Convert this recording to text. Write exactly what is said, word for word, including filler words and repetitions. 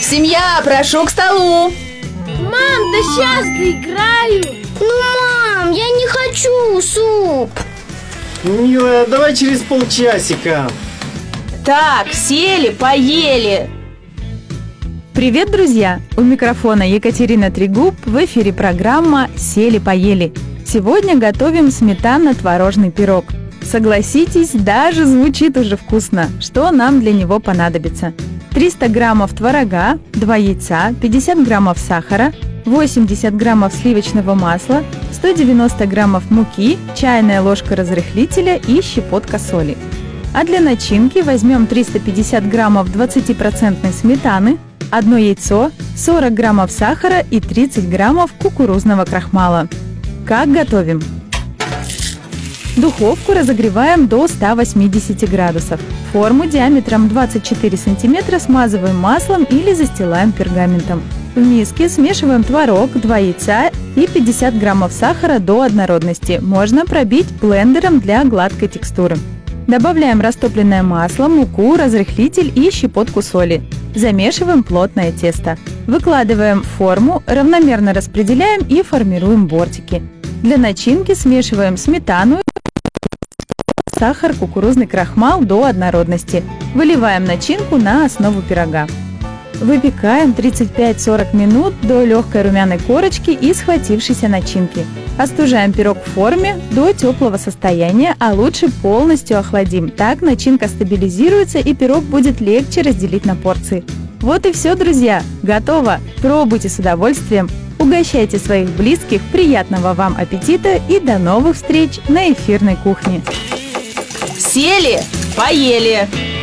Семья, прошу к столу. Мам, да сейчас доиграю. Ну, мам, я не хочу суп. Милая, давай через полчасика. Так, сели, поели. Привет, друзья! У микрофона Екатерина Трегуб, в эфире программа «Сели-поели». Сегодня готовим сметанно-творожный пирог. Согласитесь, даже звучит уже вкусно. Что нам для него понадобится? триста граммов творога, два яйца, пятьдесят граммов сахара, восемьдесят граммов сливочного масла, сто девяносто граммов муки, чайная ложка разрыхлителя и щепотка соли. А для начинки возьмем триста пятьдесят граммов двадцатипроцентной сметаны, одно яйцо, сорок граммов сахара и тридцать граммов кукурузного крахмала. Как готовим? Духовку разогреваем до ста восьмидесяти градусов. Форму диаметром двадцать четыре сантиметра смазываем маслом или застилаем пергаментом. В миске смешиваем творог, два яйца и пятьдесят граммов сахара до однородности. Можно пробить блендером для гладкой текстуры. Добавляем растопленное масло, муку, разрыхлитель и щепотку соли. Замешиваем плотное тесто. Выкладываем в форму, равномерно распределяем и формируем бортики. Для начинки смешиваем сметану, сахар, кукурузный крахмал до однородности. Выливаем начинку на основу пирога. Выпекаем тридцать пять - сорок минут до легкой румяной корочки и схватившейся начинки. Остужаем пирог в форме до теплого состояния, а лучше полностью охладим. Так начинка стабилизируется и пирог будет легче разделить на порции. Вот и все, друзья! Готово! Пробуйте с удовольствием! Угощайте своих близких, приятного вам аппетита и до новых встреч на эфирной кухне! Сели, поели.